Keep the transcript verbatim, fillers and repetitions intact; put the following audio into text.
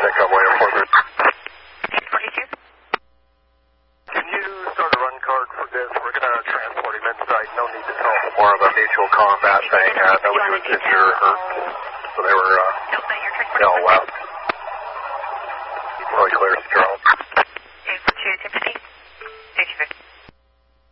Echo William Fort. twenty-two. Can you start a run card for this? We're going to transport him inside. No need to tell him more of a mutual combat thing. Uh, nobody was injured or hurt. So they were, uh, they all left. Really clear to